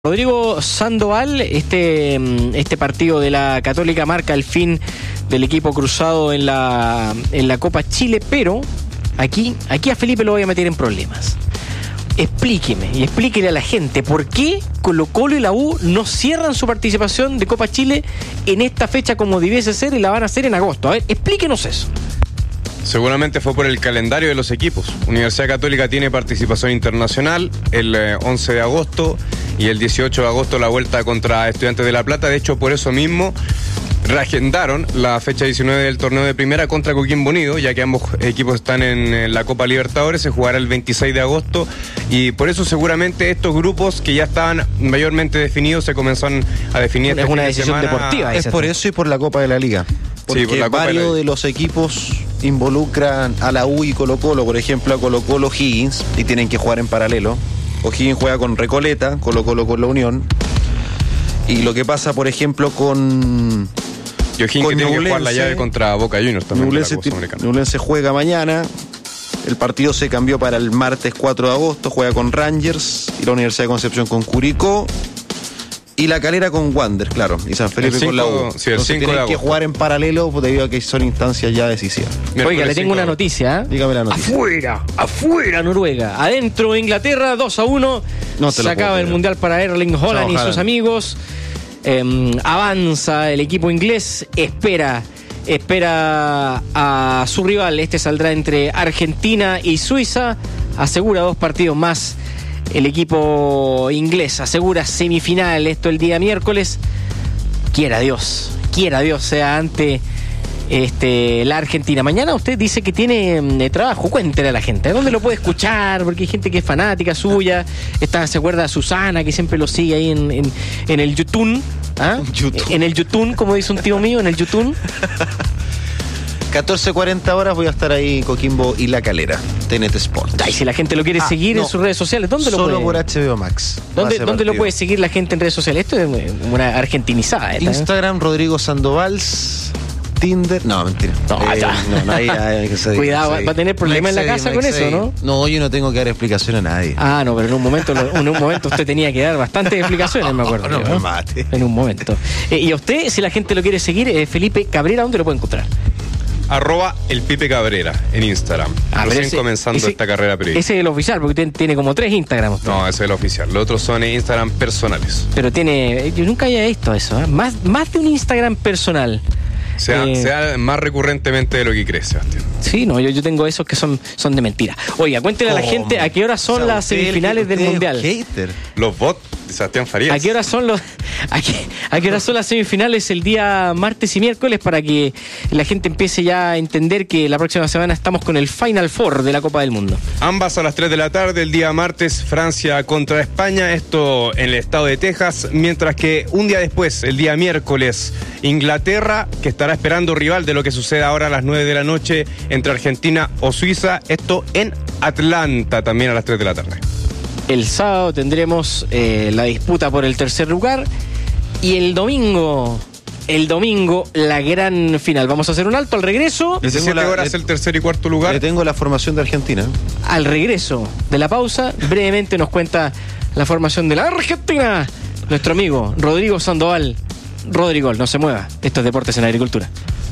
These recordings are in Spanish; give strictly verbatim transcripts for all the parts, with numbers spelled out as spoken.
Rodrigo Sandoval, este, este partido de la Católica marca el fin del equipo cruzado en la, en la Copa Chile, pero aquí, aquí a Felipe lo voy a meter en problemas. Explíqueme y explíquele a la gente por qué Colo-Colo y la U no cierran su participación de Copa Chile en esta fecha como debiese ser y la van a hacer en agosto. A ver, explíquenos eso. Seguramente fue por el calendario de los equipos. Universidad Católica tiene participación internacional el eh, once de agosto y el dieciocho de agosto la vuelta contra Estudiantes de La Plata. De hecho, por eso mismo reagendaron la fecha diecinueve del torneo de primera contra Coquimbo Unido, ya que ambos equipos están en, en la Copa Libertadores. Se jugará el veintiséis de agosto y por eso seguramente estos grupos que ya estaban mayormente definidos se comenzaron a definir. Es una decisión deportiva. Es por eso y por la Copa de la Liga. Porque Sí, por la Copa varios de, la... de los equipos involucran a la U y Colo-Colo. Por ejemplo, a Colo-Colo Higgins, y tienen que jugar en paralelo. O'Higgins juega con Recoleta, Colo-Colo con la Unión. Y lo que pasa, por ejemplo, con... Y O'Higgins que tiene que jugar la llave contra Boca Juniors también. Ñublense, Ñublense juega mañana. El partido se cambió para el martes cuatro de agosto. Juega con Rangers y la Universidad de Concepción con Curicó. Y La Calera con Wander, claro, y San Felipe cinco, con la U. Sí, el Entonces cinco tienen que jugar en paralelo debido a que son instancias ya decisivas. Oiga, le tengo una noticia. ¿eh? Dígame la noticia. Afuera, afuera Noruega. Adentro Inglaterra, dos a uno. No te Se lo acaba puedo el Mundial para Erling Haaland Chao, y sus amigos. Eh, avanza el equipo inglés. Espera, espera a su rival. Este saldrá entre Argentina y Suiza. Asegura dos partidos más. El equipo inglés asegura semifinal, esto el día miércoles. Quiera Dios, quiera Dios sea ante este, la Argentina. Mañana usted dice que tiene eh, trabajo, cuéntele a la gente. ¿Dónde lo puede escuchar? Porque hay gente que es fanática suya. Está, se acuerda de Susana, que siempre lo sigue ahí en, en, en el YouTube. ¿Ah? YouTube. En el YouTube, como dice un tío mío, en el YouTube. catorce cuarenta horas voy a estar ahí, Coquimbo y La Calera, T N T Sport. Ay, si la gente lo quiere Ah, seguir no. en sus redes sociales, ¿dónde lo puede? Solo por H B O Max. ¿Dónde, ¿dónde lo puede seguir la gente en redes sociales? Esto es una argentinizada. ¿eh? Instagram, Rodrigo Sandovals. Tinder. No, mentira. No, Eh, ya. no, no, ahí, ahí, que se diga, Cuidado, se va, diga. va a tener problemas en la Me casa excedí, con me eso, excedí. ¿no? No, yo no tengo que dar explicación a nadie. Ah, no, pero en un momento lo- en un momento usted tenía que dar bastantes explicaciones, me acuerdo. No yo, me mate. En un momento. Eh, y a usted, si la gente lo quiere seguir, eh, Felipe Cabrera, ¿dónde lo puede encontrar? Arroba el Pipe Cabrera en Instagram. Ah, pero Recién ese- comenzando ese- esta carrera periodística. Ese es el oficial, porque tiene, tiene como tres Instagram. usted. No, ese es el oficial. Los otros son en Instagram personales. Pero tiene. Yo nunca había visto eso, ¿eh? Más, más de un Instagram personal. Sea, Eh, sea más recurrentemente de lo que cree, Sebastián. Sí, no, yo, yo tengo esos que son, son de mentira. Oiga, cuéntele a la ¿Cómo? gente a qué hora son O sea, las usted, semifinales del usted es Mundial. hater. Los bots de Sebastián Farías. ¿A qué hora son los a qué, a qué hora son las semifinales el día martes y miércoles para que la gente empiece ya a entender que la próxima semana estamos con el Final Four de la Copa del Mundo? Ambas a las tres de la tarde, el día martes, Francia contra España, esto en el estado de Texas, mientras que un día después, el día miércoles, Inglaterra, que estará esperando rival de lo que sucede ahora a las nueve de la noche entre Argentina o Suiza, esto en Atlanta también a las tres de la tarde. El sábado tendremos eh, la disputa por el tercer lugar y el domingo, el domingo la gran final. Vamos a hacer un alto al regreso. Le tengo diecisiete la- horas le- el tercer y cuarto lugar. Le tengo la formación de Argentina. Al regreso de la pausa, brevemente nos cuenta la formación de la Argentina nuestro amigo Rodrigo Sandoval. Rodrigo, no se mueva. Esto es Deportes en Agricultura.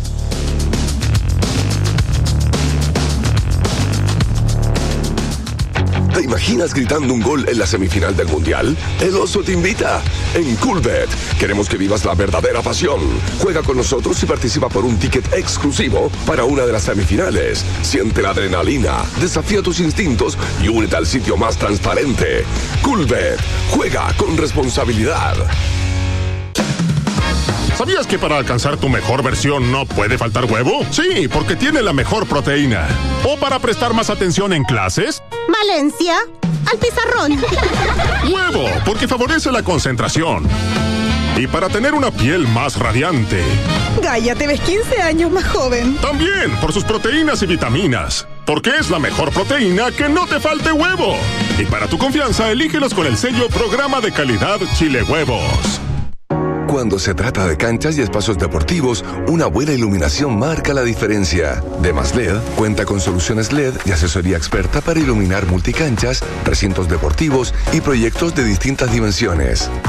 ¿Te imaginas gritando un gol en la semifinal del Mundial? El Oso te invita. En Coolbet queremos que vivas la verdadera pasión. Juega con nosotros y participa por un ticket exclusivo para una de las semifinales. Siente la adrenalina, desafía tus instintos y únete al sitio más transparente. Coolbet. Juega con responsabilidad. ¿Sabías que para alcanzar tu mejor versión no puede faltar huevo? Sí, porque tiene la mejor proteína. ¿O para prestar más atención en clases? Valencia, al pizarrón. ¡Huevo! Porque favorece la concentración. Y para tener una piel más radiante. Gaia, te ves quince años más joven. También por sus proteínas y vitaminas. Porque es la mejor proteína que no te falte huevo. Y para tu confianza, elígelos con el sello Programa de Calidad Chile Huevos. Cuando se trata de canchas y espacios deportivos, una buena iluminación marca la diferencia. Demas L E D cuenta con soluciones L E D y asesoría experta para iluminar multicanchas, recintos deportivos y proyectos de distintas dimensiones.